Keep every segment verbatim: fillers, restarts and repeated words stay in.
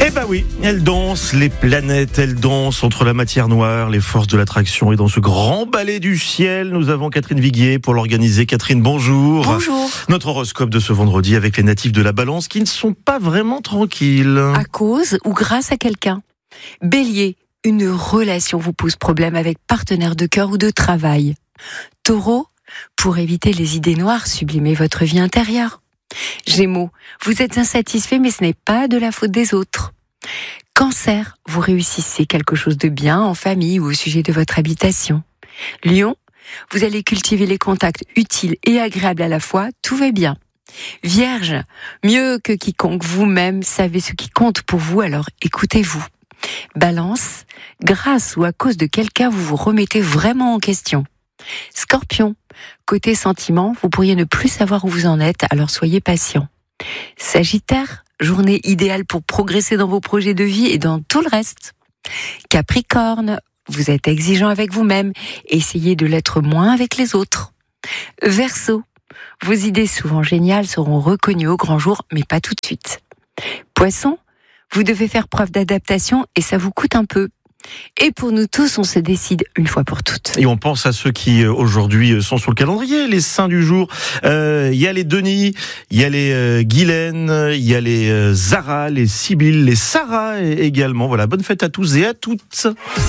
Eh ben oui, elles dansent, les planètes, elles dansent entre la matière noire, les forces de l'attraction. Et dans ce grand ballet du ciel, nous avons Catherine Viguier pour l'organiser. Catherine, bonjour. Bonjour. Notre horoscope de ce vendredi avec les natifs de la Balance qui ne sont pas vraiment tranquilles. À cause ou grâce à quelqu'un. Bélier, une relation vous pose problème avec partenaire de cœur ou de travail. Taureau, pour éviter les idées noires, sublimez votre vie intérieure. Gémeaux, vous êtes insatisfait mais ce n'est pas de la faute des autres. Cancer, vous réussissez quelque chose de bien en famille ou au sujet de votre habitation. Lion, vous allez cultiver les contacts utiles et agréables à la fois, tout va bien. Vierge, mieux que quiconque, vous-même savez ce qui compte pour vous, alors écoutez-vous. Balance, grâce ou à cause de quelqu'un, vous vous remettez vraiment en question. Scorpion, côté sentiment, vous pourriez ne plus savoir où vous en êtes, alors soyez patient. Sagittaire, journée idéale pour progresser dans vos projets de vie et dans tout le reste. Capricorne, vous êtes exigeant avec vous-même, essayez de l'être moins avec les autres. Verseau, vos idées souvent géniales seront reconnues au grand jour, mais pas tout de suite. Poisson, vous devez faire preuve d'adaptation et ça vous coûte un peu. Et pour nous tous, on se décide une fois pour toutes. Et on pense à ceux qui aujourd'hui sont sur le calendrier, les saints du jour. Il euh, y a les Denis, il y a les euh, Guylaine, il y a les euh, Zara, les Sibylle, les Sarah également. Voilà, bonne fête à tous et à toutes.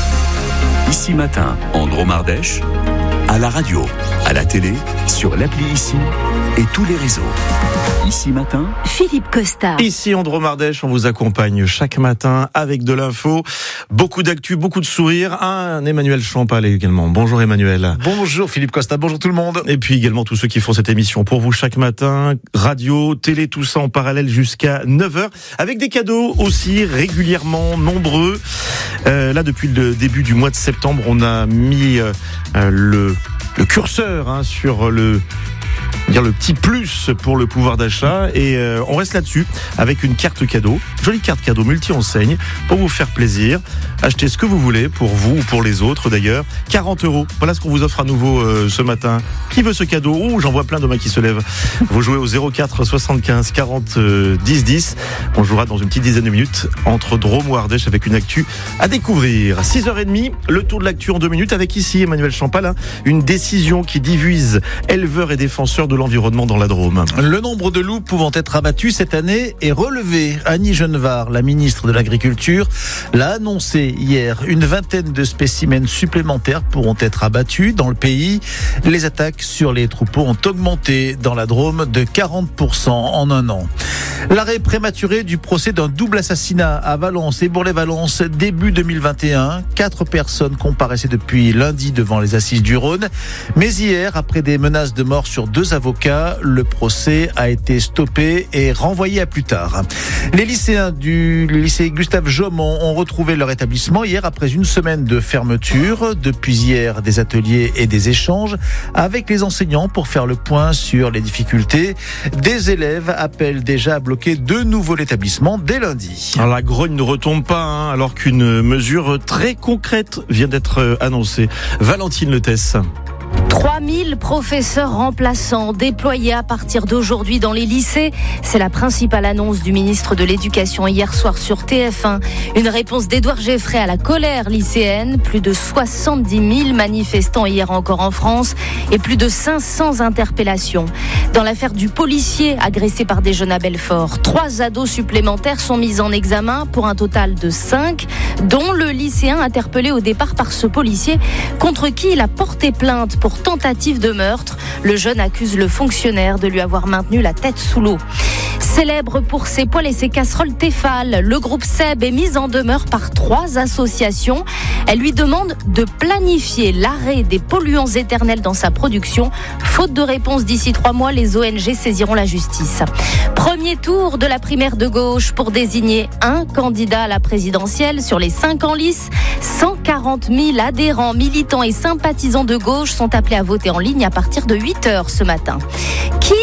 Ici Matin, en Dromardèche, à la radio, à la télé, sur l'appli Ici et tous les réseaux. Ici Matin, Philippe Costa. Ici en Dromardèche, on vous accompagne chaque matin avec de l'info, beaucoup d'actu, beaucoup de sourires. Un Emmanuel Champal également. Bonjour Emmanuel. Bonjour Philippe Costa, bonjour tout le monde. Et puis également tous ceux qui font cette émission pour vous chaque matin, radio, télé, tout ça en parallèle jusqu'à neuf heures, avec des cadeaux aussi régulièrement nombreux. Euh, là, depuis le début du mois de septembre, on a mis euh, le, le curseur hein, sur le... dire le petit plus pour le pouvoir d'achat et euh, on reste là-dessus avec une carte cadeau, jolie carte cadeau multi-enseigne pour vous faire plaisir, achetez ce que vous voulez pour vous ou pour les autres d'ailleurs, quarante euros, voilà ce qu'on vous offre à nouveau euh, ce matin. Qui veut ce cadeau? Oh, j'en vois plein de mains qui se lèvent. Vous jouez au zéro quatre soixante-quinze quarante dix dix, on jouera dans une petite dizaine de minutes entre Drôme ou Ardèche avec une actu à découvrir. six heures trente, le tour de l'actu en deux minutes avec ici Emmanuel Champal, hein, une décision qui divise éleveurs et défenseurs de l'environnement dans la Drôme. Le nombre de loups pouvant être abattus cette année est relevé. Annie Genevard, la ministre de l'Agriculture, l'a annoncé hier. Une vingtaine de spécimens supplémentaires pourront être abattus dans le pays. Les attaques sur les troupeaux ont augmenté dans la Drôme de quarante pour cent en un an. L'arrêt prématuré du procès d'un double assassinat à Valence et Bourg-les-Valences début deux mille vingt et un. Quatre personnes comparaissaient depuis lundi devant les assises du Rhône. Mais hier, après des menaces de mort sur deux avocats, le procès a été stoppé et renvoyé à plus tard. Les lycéens du lycée Gustave Jaumont ont retrouvé leur établissement hier après une semaine de fermeture. Depuis hier, des ateliers et des échanges avec les enseignants pour faire le point sur les difficultés. Des élèves appellent déjà à bloquer de nouveau l'établissement dès lundi. Alors la grogne ne retombe pas, hein, alors qu'une mesure très concrète vient d'être annoncée. Valentine Letesse. trois mille professeurs remplaçants déployés à partir d'aujourd'hui dans les lycées. C'est la principale annonce du ministre de l'Éducation hier soir sur T F un. Une réponse d'Édouard Geffray à la colère lycéenne. Plus de soixante-dix mille manifestants hier encore en France et plus de cinq cents interpellations. Dans l'affaire du policier agressé par des jeunes à Belfort, trois ados supplémentaires sont mis en examen pour un total de cinq, dont le lycéen interpellé au départ par ce policier contre qui il a porté plainte pour tentative de meurtre. Le jeune accuse le fonctionnaire de lui avoir maintenu la tête sous l'eau. Célèbre pour ses poêles et ses casseroles Tefal, le groupe Seb est mis en demeure par trois associations. Elles lui demandent de planifier l'arrêt des polluants éternels dans sa production. Faute de réponse d'ici trois mois, les O N G saisiront la justice. Premier tour de la primaire de gauche pour désigner un candidat à la présidentielle sur les cinq en lice. cent quarante mille adhérents, militants et sympathisants de gauche sont appelés à voter en ligne à partir de huit heures ce matin. Qui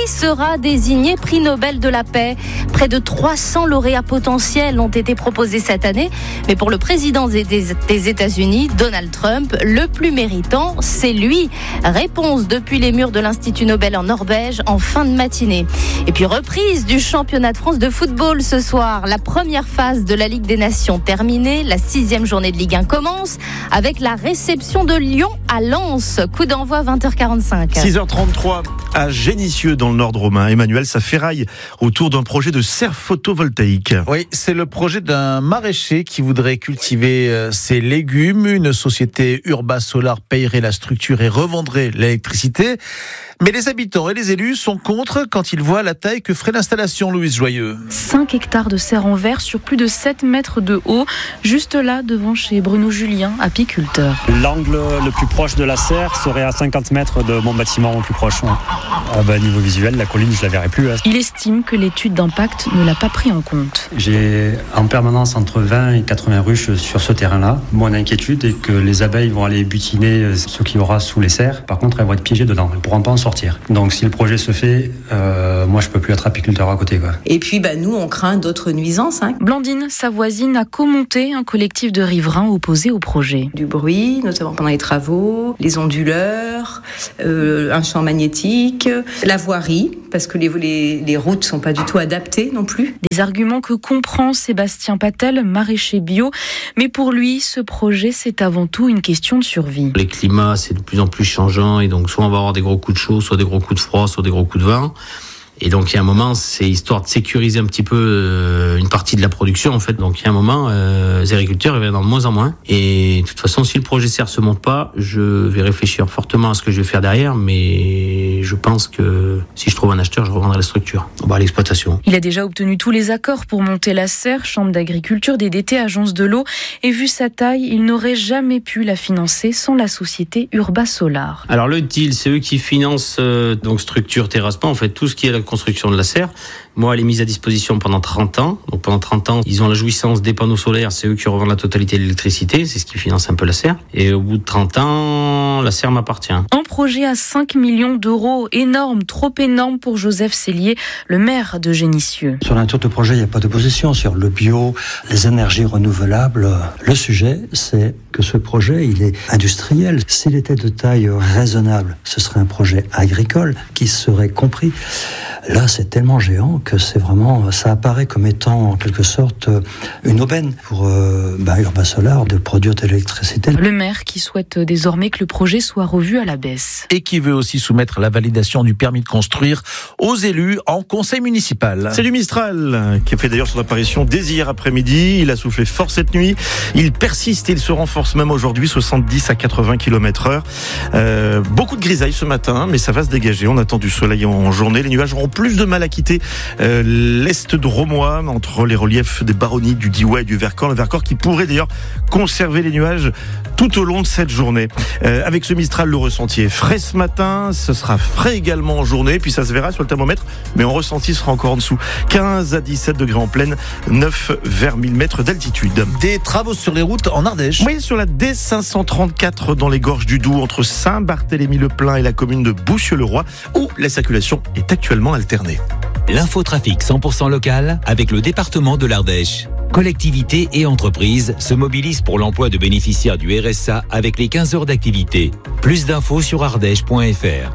sera désigné prix Nobel de la paix. Près de trois cents lauréats potentiels ont été proposés cette année. Mais pour le président des, des États-Unis, Donald Trump, le plus méritant, c'est lui. Réponse depuis les murs de l'Institut Nobel en Norvège en fin de matinée. Et puis reprise du championnat de France de football ce soir. La première phase de la Ligue des Nations terminée. La sixième journée de Ligue un commence avec la réception de Lyon à Lens. Coup d'envoi vingt heures quarante-cinq. six heures trente-trois à Génissieux dans le Nord romain. Emmanuel, ça ferraille autour d'un projet de serre photovoltaïque. Oui, c'est le projet d'un maraîcher qui voudrait cultiver ses légumes. Une société Urba Solar payerait la structure et revendrait l'électricité. Mais les habitants et les élus sont contre quand ils voient la taille que ferait l'installation, Louise Joyeux. cinq hectares de serre en verre sur plus de sept mètres de haut, juste là devant chez Bruno Julien, apiculteur. L'angle le plus proche de la serre serait à cinquante mètres de mon bâtiment au plus proche. Ouais. Ah bah, niveau visuel, la colline, je la verrai plus. Hein. Il estime que l'étude d'impact ne l'a pas pris en compte. J'ai en permanence entre vingt et quatre-vingts ruches sur ce terrain-là. Mon inquiétude est que les abeilles vont aller butiner ce qu'il y aura sous les serres. Par contre, elles vont être piégées dedans. Elles ne pourront pas en sortir. Donc si le projet se fait, euh, moi je peux plus être apiculteur à côté, quoi. Et puis bah, nous on craint d'autres nuisances. Hein. Blandine, sa voisine, a commenté un collectif de riverains opposés au projet. Du bruit, notamment pendant les travaux, les onduleurs, euh, un champ magnétique, la voirie, parce que les, les, les routes sont pas du tout adaptées non plus. Des arguments que comprend Sébastien Patel, maraîcher bio, mais pour lui, ce projet c'est avant tout une question de survie. Les climats c'est de plus en plus changeant et donc soit on va avoir des gros coups de chaud, soit des gros coups de froid, soit des gros coups de vent. Et donc il y a un moment, c'est histoire de sécuriser un petit peu euh, une partie de la production en fait. Donc il y a un moment, euh, les agriculteurs ils viennent de moins en moins. Et de toute façon, si le projet serre se monte pas, je vais réfléchir fortement à ce que je vais faire derrière. Mais je pense que si je trouve un acheteur, je revendrai la structure. On va à l'exploitation. Il a déjà obtenu tous les accords pour monter la serre, chambre d'agriculture, D D T, agence de l'eau. Et vu sa taille, il n'aurait jamais pu la financer sans la société Urba Solar. Alors le deal, c'est eux qui financent euh, donc structure, terrassement, en fait tout ce qui est la construction de la serre. Moi, elle est mise à disposition pendant trente ans. Donc pendant trente ans, ils ont la jouissance des panneaux solaires. C'est eux qui revendent la totalité de l'électricité. C'est ce qui finance un peu la serre. Et au bout de trente ans, la serre m'appartient. Un projet à cinq millions d'euros. Énorme, trop énorme pour Joseph Cellier, le maire de Génissieux. Sur la nature de projet, il n'y a pas d'opposition. Sur le bio, les énergies renouvelables, le sujet, c'est que ce projet, il est industriel. S'il était de taille raisonnable, ce serait un projet agricole qui serait compris. Là, c'est tellement géant que c'est vraiment, ça apparaît comme étant en quelque sorte une aubaine pour euh, bah, Urba Solar de produire de l'électricité. Le maire qui souhaite désormais que le projet soit revu à la baisse. Et qui veut aussi soumettre la validation du permis de construire aux élus en conseil municipal. C'est du Mistral qui a fait d'ailleurs son apparition dès hier après-midi. Il a soufflé fort cette nuit. Il persiste et il se renforce même aujourd'hui, soixante-dix à quatre-vingts kilomètres heure. Euh, beaucoup de grisailles ce matin, mais ça va se dégager. On attend du soleil en journée. Les nuages auront plus de mal à quitter euh, l'est de Romois, entre les reliefs des Baronnies, du Diois et du Vercors. Le Vercors qui pourrait d'ailleurs conserver les nuages tout au long de cette journée. Euh, avec ce Mistral, le ressenti est frais ce matin. Ce sera frais également en journée. Puis ça se verra sur le thermomètre, mais en ressenti sera encore en dessous. quinze à dix-sept degrés en plaine, neuf vers mille mètres d'altitude. Des travaux sur les routes en Ardèche. Oui, sur la D cinq cent trente-quatre dans les gorges du Doubs, entre Saint-Barthélemy-le-Plain et la commune de Boussieux-le-Roi, où la circulation est actuellement alternée. L'infotrafic cent pour cent local avec le département de l'Ardèche. Collectivités et entreprises se mobilisent pour l'emploi de bénéficiaires du R S A avec les quinze heures d'activité. Plus d'infos sur ardèche point f r.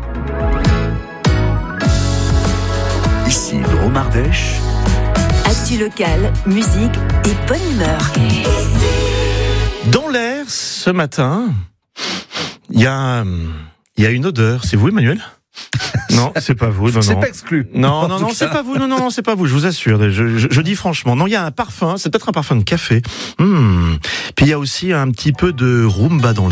Ici Drôme Ardèche. Actu locale, musique et bonne humeur. Dans l'air, ce matin, il y a, il y a une odeur. C'est vous, Emmanuel ? Non, c'est pas vous. Non, c'est non. pas exclu. Non, non, non, c'est pas vous. Non, non, non, c'est pas vous. Je vous assure. Je, je, je dis franchement. Non, il y a un parfum. C'est peut-être un parfum de café. Mmh. Puis il y a aussi un petit peu de rumba dans l'air.